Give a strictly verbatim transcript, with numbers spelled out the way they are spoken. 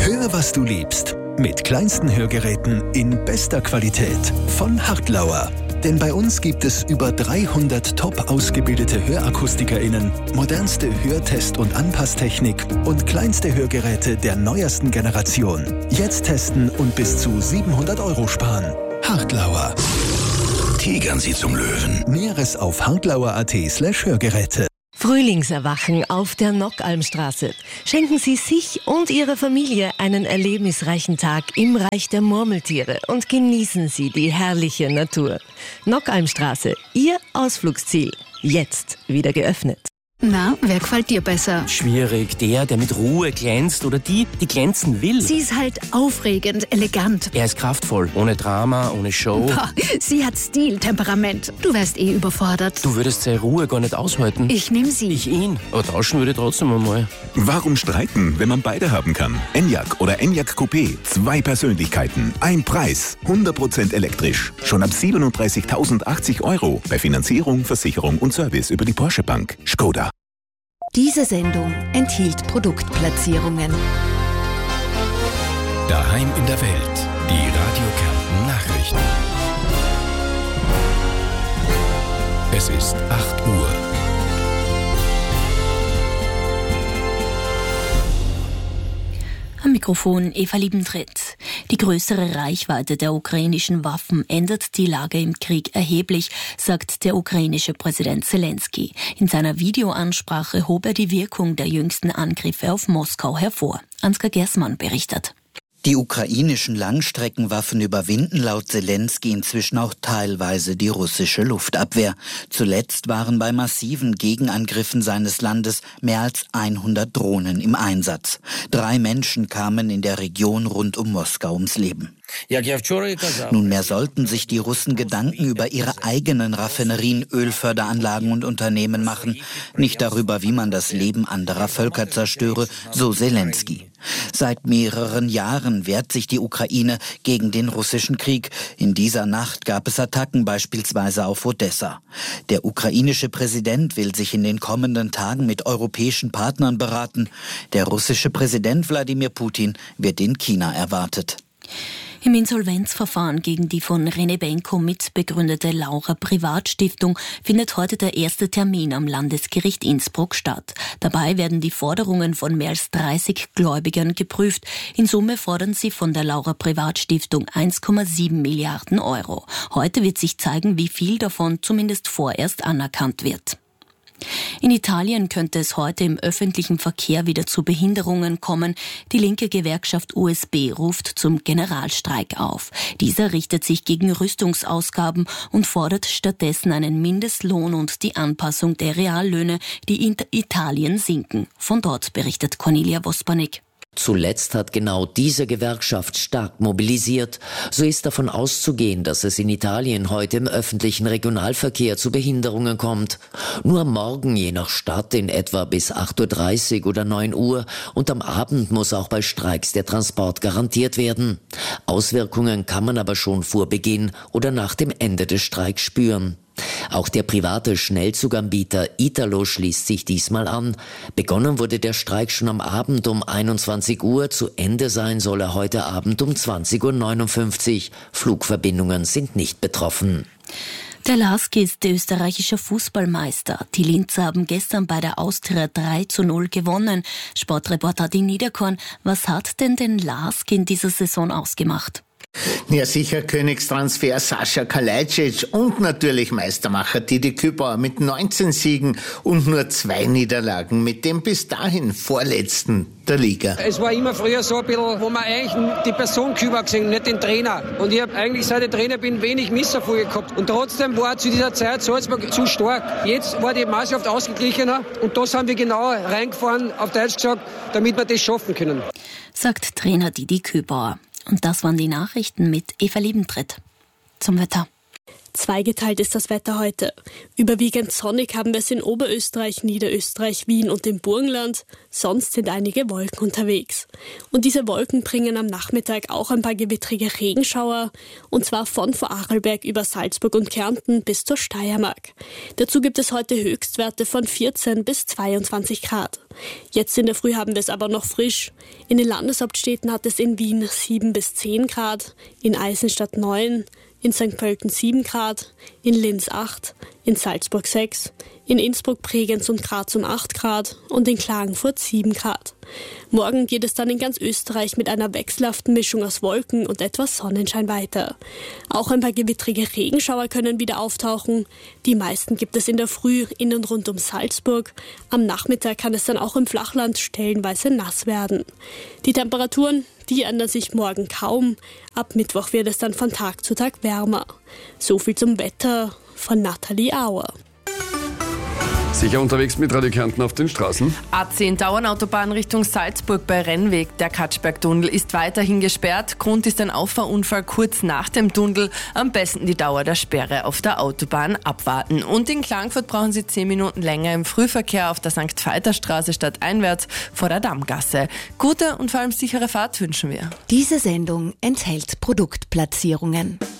Hör, was du liebst. Mit kleinsten Hörgeräten in bester Qualität von Hartlauer. Denn bei uns gibt es über dreihundert top ausgebildete HörakustikerInnen, modernste Hörtest- und Anpasstechnik und kleinste Hörgeräte der neuesten Generation. Jetzt testen und bis zu siebenhundert Euro sparen. Hartlauer. Tigern Sie zum Löwen. Näheres auf hartlauer.at slash Hörgeräte. Frühlingserwachen auf der Nockalmstraße. Schenken Sie sich und Ihrer Familie einen erlebnisreichen Tag im Reich der Murmeltiere und genießen Sie die herrliche Natur. Nockalmstraße, Ihr Ausflugsziel. Jetzt wieder geöffnet. Na, wer gefällt dir besser? Schwierig. Der, der mit Ruhe glänzt oder die, die glänzen will. Sie ist halt aufregend, elegant. Er ist kraftvoll, ohne Drama, ohne Show. Boah, sie hat Stil, Temperament. Du wärst eh überfordert. Du würdest seine Ruhe gar nicht aushalten. Ich nehm sie. Ich ihn. Aber tauschen würde ich trotzdem einmal. Warum streiten, wenn man beide haben kann? Enyaq oder Enyaq Coupé. Zwei Persönlichkeiten, ein Preis. hundert Prozent elektrisch. Schon ab siebenunddreißigtausendachtzig Euro. Bei Finanzierung, Versicherung und Service über die Porsche Bank. Skoda. Diese Sendung enthielt Produktplatzierungen. Daheim in der Welt. Die Radio Kärnten Nachrichten. Es ist acht Uhr. Am Mikrofon Eva Liebentritt. Die größere Reichweite der ukrainischen Waffen ändert die Lage im Krieg erheblich, sagt der ukrainische Präsident Zelensky. In seiner Videoansprache hob er die Wirkung der jüngsten Angriffe auf Moskau hervor. Ansgar Gersmann berichtet. Die ukrainischen Langstreckenwaffen überwinden laut Zelensky inzwischen auch teilweise die russische Luftabwehr. Zuletzt waren bei massiven Gegenangriffen seines Landes mehr als hundert Drohnen im Einsatz. Drei Menschen kamen in der Region rund um Moskau ums Leben. Nunmehr sollten sich die Russen Gedanken über ihre eigenen Raffinerien, Ölförderanlagen und Unternehmen machen, nicht darüber, wie man das Leben anderer Völker zerstöre, so Zelensky. Seit mehreren Jahren wehrt sich die Ukraine gegen den russischen Krieg. In dieser Nacht gab es Attacken beispielsweise auf Odessa. Der ukrainische Präsident will sich in den kommenden Tagen mit europäischen Partnern beraten. Der russische Präsident Wladimir Putin wird in China erwartet. Im Insolvenzverfahren gegen die von René Benko mitbegründete Laura Privatstiftung findet heute der erste Termin am Landesgericht Innsbruck statt. Dabei werden die Forderungen von mehr als dreißig Gläubigern geprüft. In Summe fordern sie von der Laura Privatstiftung eins Komma sieben Milliarden Euro. Heute wird sich zeigen, wie viel davon zumindest vorerst anerkannt wird. In Italien könnte es heute im öffentlichen Verkehr wieder zu Behinderungen kommen. Die linke Gewerkschaft U S B ruft zum Generalstreik auf. Dieser richtet sich gegen Rüstungsausgaben und fordert stattdessen einen Mindestlohn und die Anpassung der Reallöhne, die in Italien sinken. Von dort berichtet Cornelia Wospanik. Zuletzt hat genau diese Gewerkschaft stark mobilisiert. So ist davon auszugehen, dass es in Italien heute im öffentlichen Regionalverkehr zu Behinderungen kommt. Nur morgen je nach Stadt in etwa bis acht Uhr dreißig oder neun Uhr und am Abend muss auch bei Streiks der Transport garantiert werden. Auswirkungen kann man aber schon vor Beginn oder nach dem Ende des Streiks spüren. Auch der private Schnellzuganbieter Italo schließt sich diesmal an. Begonnen wurde der Streik schon am Abend um einundzwanzig Uhr. Zu Ende sein soll er heute Abend um zwanzig Uhr neunundfünfzig. Flugverbindungen sind nicht betroffen. Der LASK ist österreichischer Fußballmeister. Die Linzer haben gestern bei der Austria drei zu null gewonnen. Sportreporter Adi Niederkorn, was hat denn den LASK in dieser Saison ausgemacht? Ja, sicher Königstransfer Sascha Kalajdzic und natürlich Meistermacher Didi Kübauer mit neunzehn Siegen und nur zwei Niederlagen mit dem bis dahin vorletzten der Liga. Es war immer früher so ein bisschen, wo man eigentlich die Person Kübauer gesehen, nicht den Trainer. Und ich habe eigentlich, seit ich Trainer bin, wenig Misserfolge gehabt. Und trotzdem war zu dieser Zeit Salzburg zu stark. Jetzt war die Mannschaft ausgeglichener und da sind wir genau reingefahren, auf Deutsch gesagt, damit wir das schaffen können. Sagt Trainer Didi Kübauer. Und das waren die Nachrichten mit Eva Liebentritt. Zum Wetter. Zweigeteilt ist das Wetter heute. Überwiegend sonnig haben wir es in Oberösterreich, Niederösterreich, Wien und dem Burgenland. Sonst sind einige Wolken unterwegs. Und diese Wolken bringen am Nachmittag auch ein paar gewittrige Regenschauer. Und zwar von Vorarlberg über Salzburg und Kärnten bis zur Steiermark. Dazu gibt es heute Höchstwerte von vierzehn bis zweiundzwanzig Grad. Jetzt in der Früh haben wir es aber noch frisch. In den Landeshauptstädten hat es in Wien sieben bis zehn Grad, in Eisenstadt neun, in Sankt Pölten sieben Grad, in Linz acht, in Salzburg sechs, in Innsbruck, Bregenz und Graz um acht Grad und in Klagenfurt sieben Grad. Morgen geht es dann in ganz Österreich mit einer wechselhaften Mischung aus Wolken und etwas Sonnenschein weiter. Auch ein paar gewittrige Regenschauer können wieder auftauchen. Die meisten gibt es in der Früh in und rund um Salzburg. Am Nachmittag kann es dann auch im Flachland stellenweise nass werden. Die Temperaturen, die ändern sich morgen kaum. Ab Mittwoch wird es dann von Tag zu Tag wärmer. So viel zum Wetter von Nathalie Auer. Sicher unterwegs mit Radio Kärnten auf den Straßen. A zehn Dauernautobahn Richtung Salzburg bei Rennweg. Der Katschberg-Tunnel ist weiterhin gesperrt. Grund ist ein Auffahrunfall kurz nach dem Tunnel. Am besten die Dauer der Sperre auf der Autobahn abwarten. Und in Klagenfurt brauchen Sie zehn Minuten länger im Frühverkehr auf der Sankt Veiter Straße stadteinwärts vor der Dammgasse. Gute und vor allem sichere Fahrt wünschen wir. Diese Sendung enthält Produktplatzierungen.